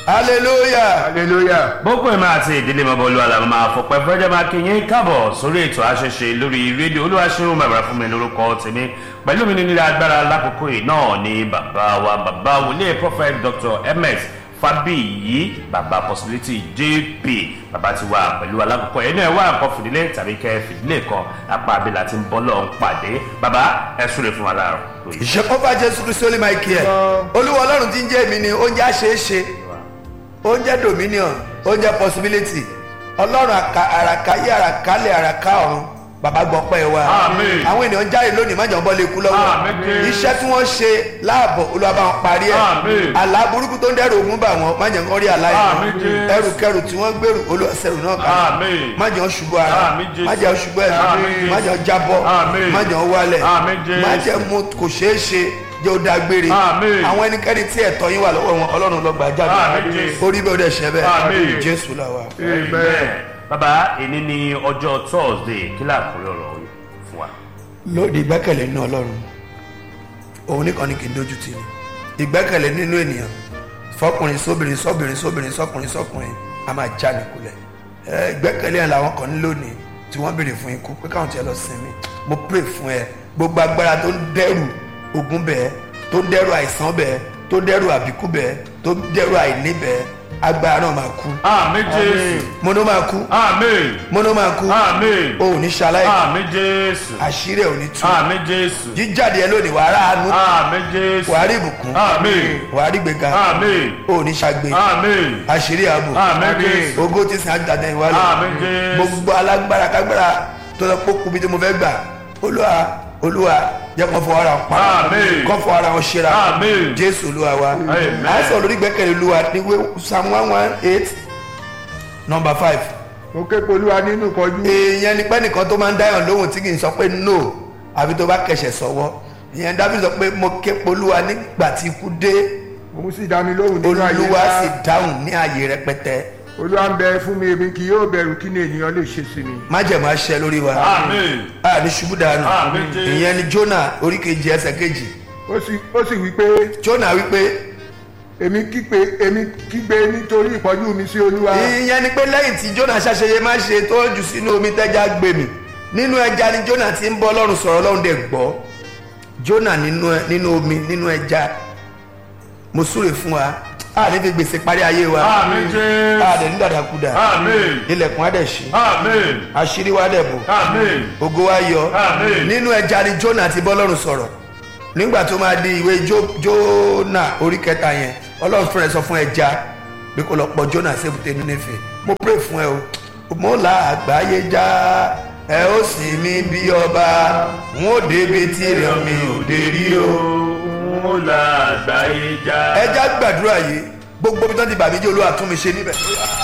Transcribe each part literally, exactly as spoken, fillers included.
hallelujah hallelujah. gbogbo ìmọ̀ àti ìdílé mọ́bọ́lú àlàmọ́ máa fọpẹ́ fẹ́jẹ́ máa kí yín káàbọ̀ sórí ètò àṣẹṣe lórí rédíò olúwaṣeun bàbá fún mi lórúkọ tèmi pẹ̀lú mi nílé agbára lákòókò yìí náà ni bàbá wa bàbá wòlíì prophet doctor ms Fábíyì bàbá possibility jp bàbá ti wà pẹ̀lú alákòókò yìí náà wà nǹkan fìdílé tàbí kẹ́ fìdílé kan apá abẹ́là tí ń bọ́ lọ́ọ́ ń pàdé bàbá ẹ súre fún wa láàárọ̀. ìṣèkọ́fà jésù kristu olè máa kí ẹ olúwa ọlọ́run tí ń jẹ́ èmi ni oúnjẹ àṣeéṣe oúnjẹ dominion oúnjẹ possibility ọlọ́run àràkáyé àràkálẹ̀ àràká ọ̀run bàbá gbọ́pẹ́ wa àwọn ènìyàn jáde lónìí májọ̀ bọ́ lè kú lọ́wọ́ iṣẹ́ tí wọ́n ṣe láàbọ̀ olúwa bá wọn parí ẹ̀ àlá burúkú tó ń dẹ́rù ogun bà wọ́n májọ̀ ń rí àlá yìí ẹrù kẹrù tí wọ́n gbèrú olúwa ṣẹrù náà kà májọ̀ ń ṣubú ara májọ̀ ń ṣubú ẹ̀ májọ̀ ń jábọ́ májọ̀ ń wálẹ̀ májọ̀ mú kò ṣeé ṣe jẹ́ ó dágbére àwọn ẹnikẹ́ni tí ẹ̀tọ́ yín wà lọ́wọ́ wọn ọlọ́run ló gbà jáde orí bẹ́ẹ̀ ó dẹ̀ ṣẹ́ bẹ́ẹ̀ jésù làwà. bàbá èní ni ọjọ́ thursday kí láàkúrẹ́ ọ̀rọ̀ yìí fún wa. lóde ìgbẹ́kẹ̀lé nínú ọlọ́run òun nìkan ni kì í dojú tì ní ìgbẹ́kẹ̀lé nínú ènìyàn fọkùnrin sóbìnrin sóbìnrin sóbìnrin sọkùnrin sọkùnrin a máa já nìkulẹ̀ ìgbẹ́kẹ̀lé yẹn làwọn kan ní lónìí tí wọ́n béèrè fún ikú pé káwọn tiẹ̀ lọ sinmi mo pray fún ẹ gbogbo agbára tó ń dẹ́rù ogun bẹ́ẹ̀ tó ń dẹ́rù àìsàn bẹ́ẹ̀ tó ń dẹ́rù àbíkú bẹ́ẹ̀ tó ń dẹ́rù àìní bẹ́ẹ̀ agbára náà máa kú. àmín jésù. mo ló máa kú. àmín. mo ló máa kú. àmín. o ò ní ṣaláì. àmín jésù. àṣírí ẹ̀ ò ní tú. àmín jésù. jíjáde ẹ lónìí wàá ráàánú. àmín jésù. wàá rí ìbùkún. àmín. wàá rí gbéga. àmín. o ò ní ṣàgbé. àmín. àṣírí ààbò. àmín jésù. ògo tí sàn àjàdá ìwálẹ̀. àmín jésù. gbogbo alágbára kágbára tó lọ pókú bí tí mo fẹ́ gbà olúwa olúwa jẹ́ kó fọ ara wọn pa kó fọ ara wọn ṣera jésù olúwa wa a sọ lórí gbẹ́kẹ̀lé olúwa ní psalm one one eight number five. mo ké pe olúwa nínú ìkọjú. èèyàn ni pẹ́ nìkan tó máa ń dáyàn lóhùn tí kì í sọ pé no àbí tó bá kẹsẹ̀ sọ́wọ́ ìyẹn dábì sọ pé mo ké pe olúwa nígbà tí ikú dé òun sì dá mi lóhùn nínú ayé olúwa sì dáhùn ní ààyè rẹpẹtẹ. olúwa ń bẹ fún mi èmi kì yóò bẹ̀rù kí ni ènìyàn lè ṣe sí mi. májẹ̀mú àṣẹ lórí wa àmín. a ní ṣubú dànù ìyẹn ni Jónà orí kejì ẹsẹ̀ kejì. ó sì ó sì wí pé. Jónà wí pé. èmi kígbe èmi kígbe nítorí ìpọ́njú mi sí olúwa. ìyẹn ni pé lẹ́yìn tí Jónà ṣàṣeyẹ má ṣe tó jù sínú omi tẹ́já gbé mi nínú ẹja ni Jónà ti ń bọ́ Ọlọ́run sọ̀rọ̀ Ọlọ́run dẹ̀ gbọ́ Jónà nínú omi nínú ẹja mo súre fún wa a ní fi gbèsè parí ayé wa. àmín jésù. a dẹ̀ ní dàdàkúdà. àmín. ilẹ̀kùn á dẹ̀ ṣí. àmín. àṣírí wa dẹ̀ bò. àmín. ògo wa yọ. àmín. nínú ẹja ni Jónà ti bọ́ Ọlọ́run sọ̀rọ̀ nígbà tó máa di ìwé Jónà orí kẹta yẹn Ọlọ́run fúnra ẹ̀ sọ fún ẹja pé kó lọ pọ̀ Jónà sébùté Nínéfè mo pray fún ẹ o mo là àgbáyé já ẹ ó sì mí bí ọba n ó débi tí rẹ̀ mi ò dé rí o. mo là àgbáyé já. ẹja gbàdúrà yìí gbogbo bí wọ́n ti bàbí jẹ́ Olúwa tún mi ṣe níbẹ̀.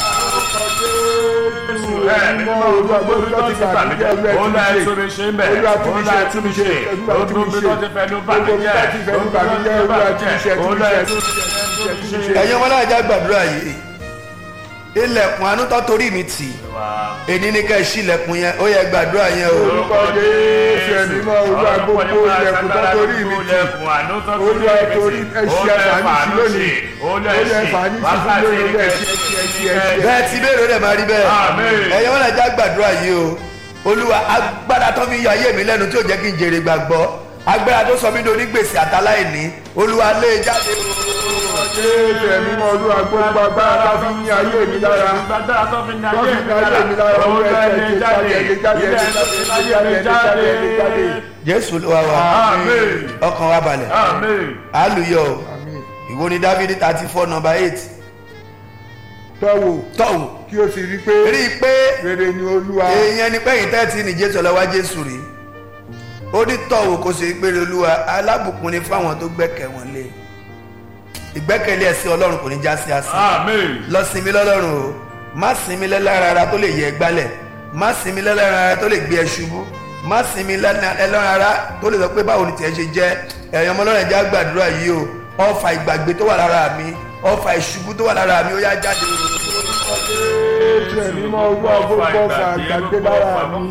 ẹ̀yin ọmọ náà já gbàdúrà yìí ilẹ̀kùn àánú tó torí mi tì èní ní ká ṣí ilẹ̀kùn yẹn ó yẹ gbàdúrà yẹn o. orúkọ Jésù ẹ̀mí mọ́ olúwa gbogbo ilẹ̀kùn tó torí mi tì olúwa torí ẹ̀ṣẹ̀ àǹfààní sí lónìí olúwa àǹfààní sí fún lónìí olúwa ẹ̀ṣẹ̀. bẹ́ẹ̀ tí bẹ́ẹ̀ ló dẹ̀ máa rí bẹ́ẹ̀ ẹ̀yin ọmọ náà já gbàdúrà yìí o olúwa agbára tó fi yọ ayé mi lẹ́nu tí ò jẹ́ kí n jèrè gbàgbọ́ agbára tó sọ mí lórí gbèsè àtàláìní olúwa lé jáde o. Jésù ẹ̀mí mọ́ olúwa gbogbo agbára tó fi ní ayé mi lára agbára tó fi ní tó ayé fi ní ayé mi lára olúwa ẹ̀ṣẹ̀ jáde ẹ̀ṣẹ̀ jáde ẹ̀ṣẹ̀ jáde ẹ̀ṣẹ̀ jáde. jésù olúwa wa àmín. ọkàn wa balẹ̀ àmín. àlùyọ ìwọ ni dávidi thirty four number eight. tọ́wò tọ́wò kí o sì rí pé rí i pé rere ni olúwa. èèyàn ni pẹ́yìn tẹ́tí ní jésù ọlọ́wà jésù rí ó ní tọ́wò kò sì rí pé olúwa alábùkún ni fáwọn tó gbẹ́kẹ̀ wọn lé ìgbẹ́kẹ̀lé ẹ̀sìn ọlọ́run kò ní já sí asán. àmín. lọ sinmi lọ́lọ́run o má sinmi lẹ́lára ara tó lè yẹ gbálẹ̀ má sinmi lẹ́lára ara tó lè gbé ẹ ṣubú má sinmi lẹ́lára ara tó lè sọ pé báwo ni tiẹ̀ ṣe jẹ́ ẹ̀yin ọmọ ọlọ́run ẹ̀já gbàdúrà yìí o ọfà ìgbàgbé tó wà lára mi ọfà ìṣubú tó wà lára mi ó yá jáde. Jésù ẹ̀mí mọ́ olúwa gbogbo ọ̀fà àgbàgbé lára mi.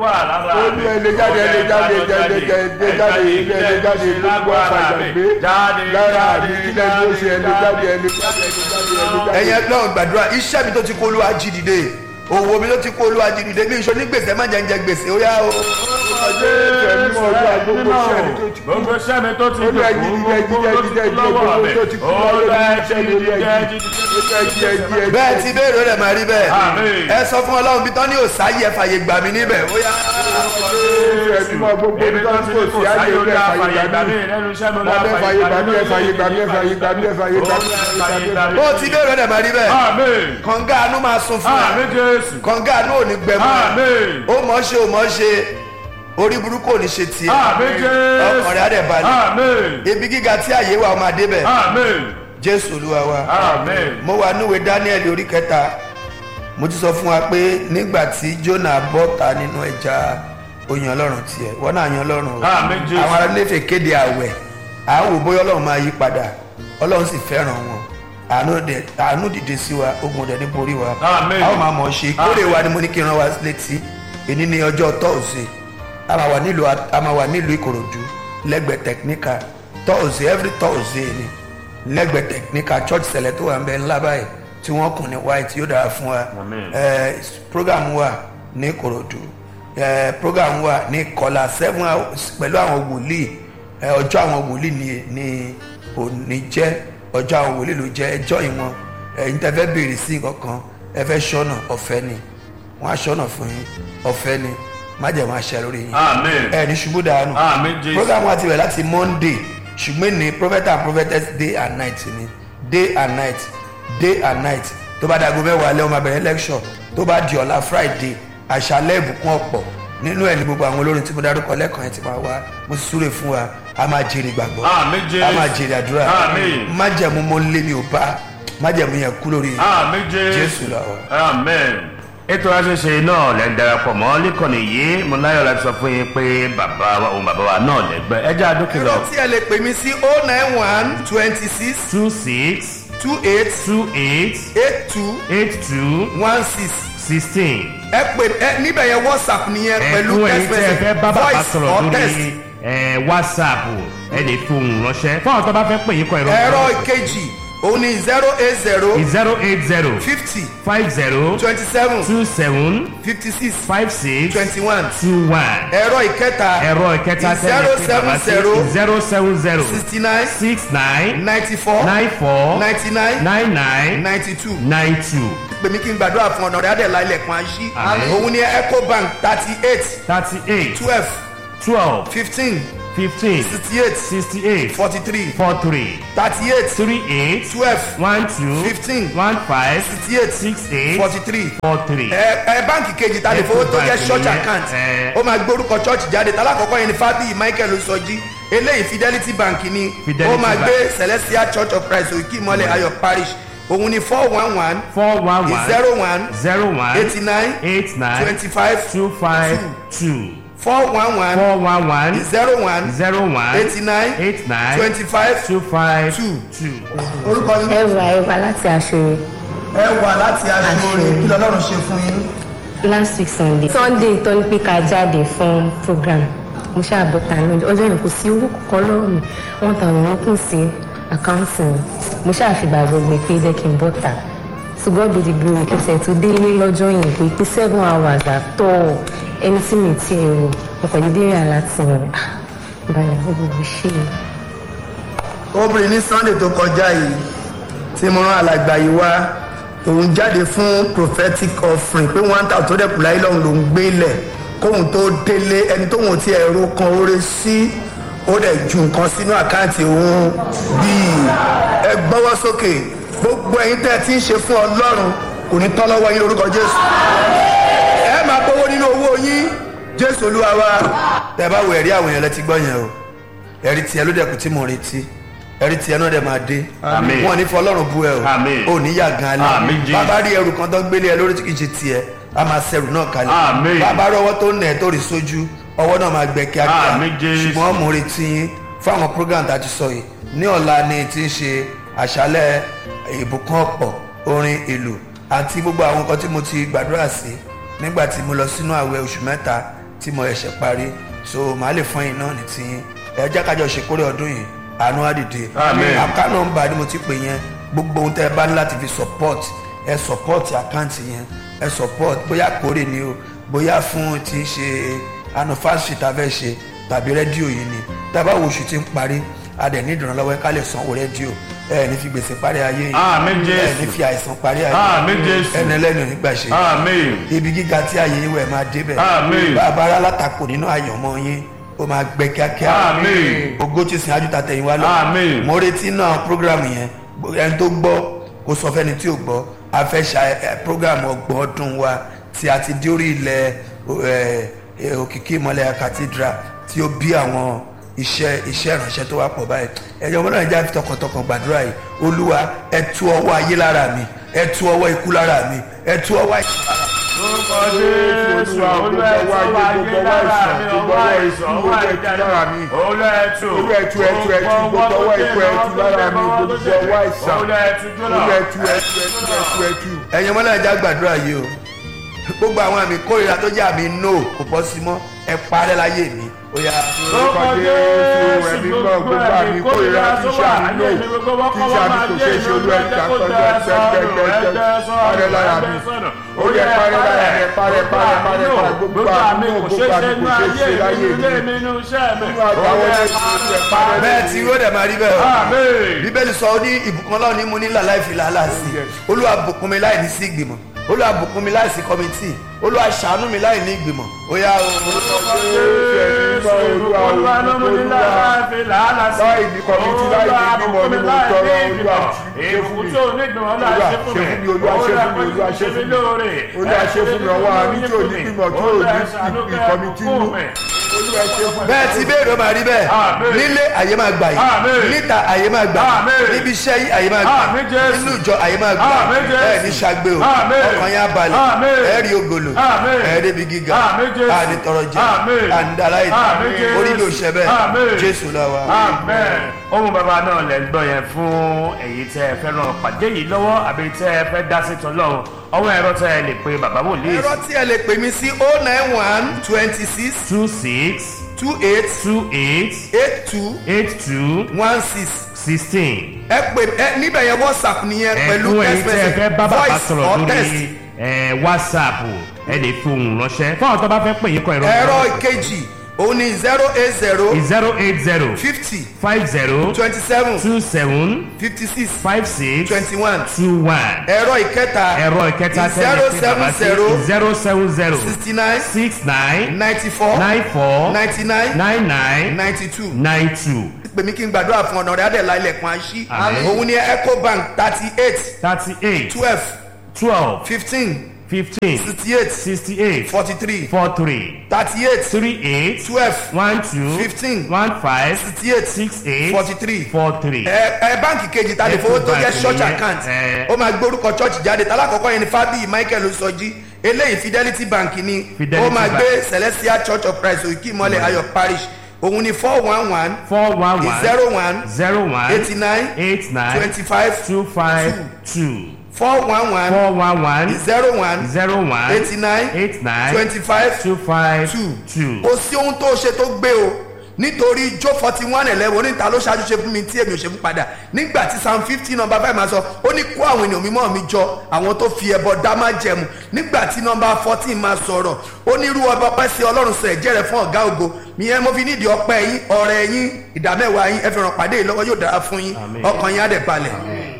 Olú ẹlẹ́ jáde ẹlẹ́ jáde jáde jáde jáde ilé ẹlẹ́ jáde gbogbo ọ̀fà àgbàgbé lára mi kílẹ̀ ní oṣù ẹlẹ́ jáde ẹlẹ́ jáde ẹlẹ́ jáde. ẹ̀yin náà gbàdúrà iṣẹ́ mi tó ti kó olúwa jí dìde owó mi ló ti kó olúwa jí dìde mi ìṣó ní gbèsè má jẹ́ ń jẹ gbèsè ó yá o. Jésù ẹ̀mí mọ́ olúwa gbogbo gbogbo iṣẹ́ mi tó ti olúwa jí dìde jíjẹ jíjẹ jíjẹ gbogbo tó ti kú lọ́wọ́ iṣẹ́ mi olúwa jí dìde. bẹ́ẹ̀ ti béèrè ó dẹ̀ máa rí bẹ́ẹ̀ ẹ sọ fún ọlọ́run bí tán ní òsáyé ẹ fàyè gbà mí níbẹ̀ ó yá. ẹ̀mí mọ́ gbogbo ibi tó ń kó sí ayé ẹ fàyè gbà mí wọ́n bẹ fàyè gbà mí ẹ fàyè gbà mí ẹ fàyè gbà mí ẹ fàyè gbà mí. bó ti béèrè ó dẹ̀ máa rí bẹ́ẹ̀ kànga àánú máa sun fún wa kànga àánú ò ní gbẹmú ó mọ̀ ṣe ó mọ̀ ṣe orí burúkú ò ní ṣe tiẹ̀ ọkàn rẹ̀ á dẹ̀ balẹ̀ ibi gíga tí àyè wa máa débẹ̀ jésù olúwa wa mo wà níwèé daniel orí kẹta mo ti sọ fún wa pé nígbà tí jonah bọ́ta nínú ẹja ó yan ọlọ́run tiẹ̀ wọ́n náà yan ọlọ́run o àwọn ará nífẹ̀ẹ́ kéde àwẹ̀ àwò bóyá ọlọ́run máa yí padà ọlọ́run sì fẹ́ràn wọn àánú dìde sí wa ogun ọ̀dẹ̀ ní borí wa àwọn máa mọ̀ ṣe ìkórè wa ni mo ní kí n rán wa létí èní ní ọjọ́ tọ́ọ̀sì a máa wà nílùú a máa wà nílùú ìkòròdú lẹ́gbẹ̀ẹ́ technical tọ́ọ̀sì every tọ́ọ̀sì ni lẹ́gbẹ̀ẹ́ technical church sẹ̀lẹ̀ tó wà ń bẹ ńlá báyìí tí wọ́n kùn ní white yóò dára fún wa program wa ní ìkòròdú program wa ní kọlá seven hours pẹ̀lú àwọn wòlíì ọjọ́ àwọn wòlíì ní òní jẹ́ ọjọ́ àwọn wòlíì ló jẹ́ ẹjọ́ ìwọ̀n ẹ̀yin tẹ́ fẹ́ béèrè sí kankan ẹ fẹ́ ṣọ́nà ọ̀fẹ́ ni wọ́n á ṣọ́nà fún yín ọ̀fẹ́ ni májèmọ́ àṣẹ lórí yín ẹ ní ṣubú dànù program wa ti bẹ̀rẹ̀ láti monday ṣùgbọ́n ní prophet and prophetess day and night ni day and night day and night tó bá dago mẹ́wàá alẹ́ wọn máa bẹ̀rẹ̀ lecture tó bá di ọ̀la friday àṣálẹ́ ìbùkún ọ̀pọ̀ nínú ẹ̀ ní gbogbo àwọn olórin tí mo dárúkọ lẹ́kàn yẹn ti máa wá mo sì súre fún wa a máa jèrè gbàgbọ́ a máa jèrè àdúrà májẹ̀mú mo lé mi ò bá májẹ̀mú yẹn kú lórí jésù lọ́wọ́. ètò àṣẹṣe náà lẹ́ ń darapọ̀ mọ́ lẹ́kọ̀ọ́nì yìí mo láyọ̀ láti sọ fún yín pé bàbá wa òun bàbá wa náà lẹ́gbẹ́ ẹjẹ́ àdókè lọ. ẹ̀rọ tí ẹ lè pè mí sí oh nine one twenty six two six two eight two eight eight two eight two one six sixteen. ẹ pè ẹ níbẹ̀ yẹn whatsapp nìyẹn pẹ̀lú text message voice or text. whatsapp ẹ lè fohùn ránṣẹ́ fún àwọn tó bá fẹ́ pè yín kọ ẹ̀rọ. ẹ̀rọ ìkejì òun ni zero eight zero zero eight zero fifty five zero twenty seven two seven fifty six five six twenty one two one. ẹ̀rọ ìkẹta ẹ̀rọ ìkẹta zero seven zero zero seven zero sixty nine six nine ninety four nine four ninety nine nine nine ninety two nine two. pèmí kí n gbàdúrà fún ọ̀nà rẹ̀ adẹ̀lá ilẹ̀kùn àṣì Àmín. òun ni ecobank thirty eight thirty eight twelve twelve fifteen fifteen sixty eight sixty eight forty three four three thirty eight three eight twelve one two fifteen one five sixty eight six eight forty three. four three. ẹ ẹ báǹkì kejì ta lè fowó tó jẹ́ Ecobank church nìyẹn, account ẹ. ó máa gbórúkọ church jáde talákọ̀ọ́kọ́ yẹn ni fábíyì michael Oṣọ́jí eléyìí fidelity bank ni Fidelity ó máa Bank. gbé celestial church of christ òkè ìmọ̀lẹ̀ ayọ̀ parish òun ni four one one four one one zero one zero one eighty nine eight nine twenty five two five two four one one four one one zero one zero one eighty nine eight nine twenty five two five two. two. orúkọ yín ẹwà ẹwà láti àṣeyẹ ẹ wà láti aṣọ rẹ kí lọ́lọ́run ṣe fún yín. last week sunday sunday tó ní pé ká jáde fún program mo ṣáà bọ́ta ní ọjọ́ yẹn kò sí owó kankan lọ́wọ́ mi wọ́n ta àwọn kù sí àkáǹtì mi mo ṣáà fi gbàgbọ́ gbé pé jẹ́ kí n bọ́ta to God be the glory kí n ṣe tó délé lọ́jọ́ yẹn pé pé seven hours àtọ́ ẹni tí mi ti rò mo kàn ní délé àláti rẹ̀ balẹ̀ gbogbo ṣe é. obìnrin ní sunday tó kọjá yìí tí mo rán alàgbà yìí wá òun jáde fún prophetic offering pé one thousand tó dẹ̀kù láyé lọ́hùn ló ń gbé lẹ̀ kóhun tó délé ẹni tóhun ti ẹ̀rọ kan oore sí ó dẹ̀ ju nǹkan sínú àkáǹtì òun bíi ẹ gbọ́wọ́ sókè gbogbo ẹ̀yin tẹ́ ẹ ti ń ṣe fún ọlọ́run kò ní tán lọ́wọ́ yín lórúkọ jésù ẹ máa gbowó nínú owó yín jésù olúwa wa. tẹ́ ẹ bá wo ẹ̀rí àwọn èèyàn lẹ ti gbọ́ yẹn o ẹ̀rí tiẹ̀ ló dẹ̀kù tí mo retí ẹ̀rí tiẹ̀ náà dẹ̀ máa dé Àmín. wọn ní fọ ọlọ́run bú ẹ o Àmín. ò ní yà gan Àmín, alẹ́ Jésù. bàbá rí ẹrù kan tó ń gbélé ẹ lórí tí kì í ṣe tiẹ̀ a máa ṣẹrù náà kalẹ̀ Àmín. bàbá rí ọwọ́ tó ń nà ẹ́ tó rí sójú ọwọ́ náà máa gbẹ kíákíá Àmín, Jésù. ṣùgbọ́n mo retí yín fáwọn program tá a ti sọ yìí ní ọ̀la ni ti ń ṣe àṣálẹ̀ ìbùkún ọ̀pọ̀ orin ìlú àti gbogbo àwọn nǹkan tí mo ti gbàdúrà sí nígbà tí mo lọ sínú àwẹ̀ oṣù mẹ́ta tí mo ẹ̀ṣẹ̀ parí so màá lè fún yín náà ní tí ẹ jẹ́ kájọ ṣèkórè ọdún yìí àánú á dìde àká nọ́mbà ni mo ti pè yẹn gbogbo ohun tẹ́ ẹ bá ní láti fi support ẹ support àkáǹtì yẹn ẹ support bóyá kórè ni o bóyá fún ti ń ṣe anufásitì tá a fẹ́ ṣe tàbí rédíò yìí ni tábà wo oṣù tí ń parí a dẹ̀ ní ìdùnnàlọ́wọ́ ká lè sanwó rédíò ẹ ní fi gbèsè parí ayé yìí ẹ ní fi àìsàn parí ayé ẹni ẹlẹ́nu nígbà ṣe ibi gíga tí ayé yìí wẹ̀ máa débẹ̀ bàbá ara látakò nínú àyànmọ́ yín ó máa gbẹ kíákíá ògo tí sin ajúta tẹ̀yìn wá lọ mo retí náà program yẹn ẹni tó gbọ́ kó sọ fẹ́ni tí ò gbọ́ a fẹ́ ṣe program ọgbọ̀n ọdún wa tí a ti dé orí ilẹ̀ òkìkí ìmọ̀lẹ̀ cathedral tí ó bí àwọn iṣẹ́ iṣẹ́ ìránṣẹ́ tó wà pọ̀ báyìí ẹ̀yọ́ ọmọ náà jẹ́ tọkàntọkàn gbàdúrà yìí olúwa ẹ tú ọwọ́ ayé lára mi ẹ tú ọwọ́ ikú lára mi ẹ tú ọwọ́ àìsàn lára mi. lórúkọ jésù olúwa ẹ tú ọwọ́ ayé gbogbo ọwọ́ àìsàn gbogbo ọwọ́ ìsàn ọwọ́ ẹ̀tú lára mi olúwa ẹ̀tú olúwa ẹ̀tú ẹ̀tú ẹ̀tú gbogbo ọwọ́ ikú ẹ̀tú lára mi gbogbo ọwọ́ àìsàn olúwa ẹ̀tú olúwa ẹ̀tú ẹ̀tú ẹ̀tú ẹ̀tú. ẹ̀yin ọmọ náà jẹ́ gbàdúrà yìí o gbogbo àwọn àmì kórìíra tó jẹ́ àmì no kò bọ́ sí mọ́ ẹ parẹ́ láyé mi ó yá. lórúkọ jésù ẹ̀mí gbọ́ gbogbo àmì kórìíra tí sàmì no tí sàmì kò ṣe é ṣe olú ẹ̀ka tọ́jú ẹ̀ẹ́dẹ́gbẹ̀ẹ́dẹ́ parẹ́ lára mi ó yẹ parẹ́ lára mi parẹ́ parẹ́ parẹ́ parẹ́ gbogbo àmì no gbogbo àmì kò ṣe é ṣe láyé mi nínú àtàwọn ẹ̀ṣẹ̀ parẹ́. bẹ́ẹ̀ tí ó dẹ̀ máa rí bẹ́ẹ̀ o bíbélì sọ ní ìbùkún Ọlọ́run ní mo ní là láì fi làálàá sí olúwa bùkún mi láì ní sí ìgbìmọ̀ olúwa bùkún mi láì sí kọ́mítì olúwa ṣàánú mi láì ní ìgbìmọ̀ ó yá o. olúwa ló mú ní láì fi làálàá sí láì ní kọ́mítì láì ní ìgbìmọ̀ ní mo tọrọ olúwa èkó tó ní ìgbìmọ̀ náà ṣe fún mi olúwa ṣe fún mi olúwa ṣe fún mi olúwa ṣe fún mi ọwọ́ àmì tí ò ní ìgbìmọ̀ tó ò ní kọ́mítì nù. bẹ́ẹ̀ tí béèrè máa rí bẹ́ẹ̀ nílé àyè máa gbà yìí níta àyè máa gbà níbi iṣẹ́ yìí àyè máa gbà nínú ìjọ àyè máa gbà ẹ̀ ní ṣàgbé o ọkàn yẹn abalẹ̀ ẹ̀ rí ogolo ẹ̀ débi gíga àní tọrọ jẹ àní dara ìdí orí ló ṣẹ bẹ́ẹ̀ Jésù lọ́wọ́. ohun bàbá náà lẹ́ ń gbọ́ yẹn fún èyí tẹ́ ẹ fẹ́ràn pàdé yìí lọ́wọ́ àbí tẹ́ ẹ fẹ́ dá sí tọ́lọ́run ọwọ́ ẹ̀rọ tẹ́ ẹ lè pe bàbá wòlíì. ẹ̀rọ tí ẹ lè pè mí sí oh nine one twenty six two six two eight two eight eight two eight two one six sixteen. ẹ pè ẹ níbẹ̀ yẹn WhatsApp nìyẹn pẹ̀lú text message voice or text. ẹ fẹ́ bá bàbá sọ̀rọ̀ lórí WhatsApp ẹ lè fi ohùn ránṣẹ́ fún àwọn tó bá fẹ́ pè yín kọ ẹ̀rọ. ẹ̀rọ ìkejì òun ni zero eight zero zero eight zero fifty five zero twenty seven two seven fifty six five six twenty one two one. ẹ̀rọ ìkẹta ẹ̀rọ ìkẹta zero seven zero zero seven zero sixty nine six nine ninety four nine four ninety nine nine nine ninety two. nine two. pèmí kí n gbàdúrà fún ọ̀nà rẹ̀ adẹ̀lá ilẹ̀kùn àṣì òun ni Ecobank thirty eight thirty eight twelve twelve fifteen fifteen sixty eight sixty eight forty three four three thirty eight three eight twelve one two fifteen one five sixty eight six eight forty three four three. ẹ ẹ báǹkì kejì ta lè fowó tó jẹ́ Ecobank church nìyẹn, account ẹ. ó máa gbórúkọ church jáde tálákọ̀ọ́kọ́ yẹn ni Fábíyì Michael Oṣọ́jí eléyìí Fidelity Bank ni Fidelity ó máa Bank. gbé Celestial Church of Christ Òkè Ìmọ̀lẹ̀ Ayọ̀ Parish òun ni four one one four one one zero one zero one eighty nine eight nine twenty five two five two four one one four one one zero one zero one eighty nine eight nine twenty five two five two two. kò sí ohun tó ṣe tó gbé o nítorí jó forty one eleven oníta ló ṣáájú ṣe fún mi tí èmi ò ṣe fún padà nígbà tí psalm fifty number five máa sọ ó ní kó àwọn ènìyàn mímọ́ mi jọ àwọn tó fi ẹbọ dá má jẹmu nígbà tí number fourteen máa sọ̀rọ̀ ó ní irú ọba ọpẹ́ sí ọlọ́run sọ ẹ̀jẹ̀ rẹ̀ fún ọ̀gá ògo ìyẹn mo fi nídìí ọpẹ́ yín ọrẹ yín ìdámẹ́wàá yín ẹ fi ràn pàdé yìí lọ́wọ́ yóò dára fún yín ọkàn yín á dẹ̀ balẹ̀.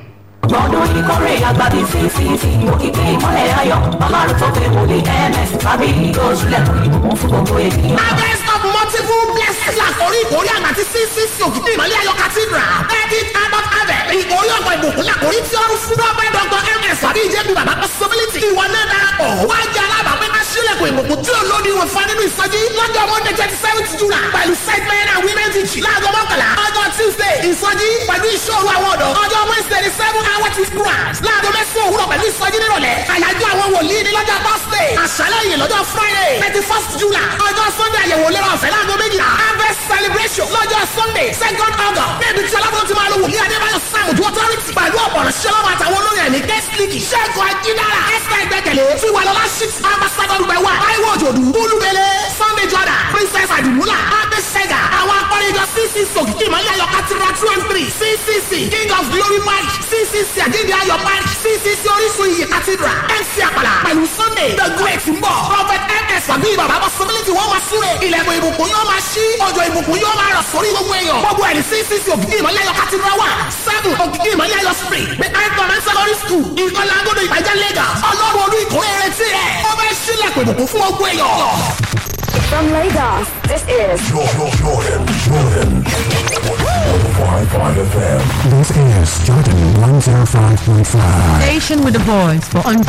Ọdún ìkórè àgbàdì fífi òkìkí ìmọ̀lẹ̀ ayọ̀ ọlọ́run tó fẹ́ wòlé ms tàbí oṣù lẹ́kùn ìbùkún fún gbogbo ènìyàn. harvest of multiple blessings làkórí ìkórè àgbàdì ccc òkìkí ìmọ̀lẹ̀ ayọ̀ cathedral thirty adult harvest ìkórè ọ̀gbọ̀n ìbùkún làkórí tí ọrùn fún dọ́pẹ́ dr ms tàbí ìjẹ́bi bàbá possibility ìwọ náà darapọ̀ wá jẹ́ alábàápẹ́ ká sílẹ̀kùn ìbùkún tí ó lóde wọn fa nínú ìsọjí lọ́jọ́ monday twenty seventh july pẹ̀lú set men and women teaching láago mọ́kànlá ọjọ́ tuesday ìsọjí pẹ̀lú ìṣòro àwọn ọ̀dọ́ ọjọ́ wednesday seven hour to class láago mẹ́sàn-án òwúrọ̀ pẹ̀lú ìsọjí nírọ̀lẹ́ àyájọ́ àwọn wòlíì ní lọ́jọ́ thursday àṣálẹ́ yìí lọ́jọ́ friday thirty first july ọjọ́ sunday àyẹ̀wò lérò ọ̀fẹ́ láago méjìlá harvest celebration lọ́jọ́ sunday second august bẹ́ẹ̀ni tí alábọ̀ ti máa lo wòlíì adébáyọ̀ sam ojú authority pẹ̀lú ọ̀pọ̀ ọ̀rọ̀ ṣẹlẹ̀ àtàwọn olóyè ní guest Vicky ṣẹ́gun ajídára ẹ̀sẹ̀ ìgbẹ́kẹ̀lé tiwalọ́lá six ambassador rúbẹ̀wá táíwò òjòdù olúbele Sunday Jordan princess àdìmúlà abẹ́sẹ̀gà àwọn akọ́rẹ́jọ cc sòkìkì ìmọ̀lẹ́ ayọ̀ cathedral two and three ccc king of glory march ccc àjíǹde ayọ̀ march ccc orísun iyì cathedral mc àpàlà pẹ̀lú Sunday the great ń bọ̀ prophet ms àbí bàbá possibility wọ́n máa súre ilẹ̀kùn ìbùkún yóò máa ṣí ọjọ́ ìbùkún yóò máa rọ̀ sórí gbogbo èèyàn gbogbo ẹ̀rí ccc òkìkí ìmọ̀lẹ́ ayọ̀ cathedral one seven òkìkí ìmọ̀lẹ́ ayọ̀ spring behind command secondary school ìkọlà agodo ìbàjẹ́ Lagos ọlọ́run olú ìkórè retí ẹ̀ ó fẹ́ sílẹ̀kùn ìbùkún fún gbogbo èèyàn. From Lagos, this is Jordan, Jordan, Jordan. one oh five point five F M. This is Jordan one oh five point five. Station with a voice for entrepreneurs.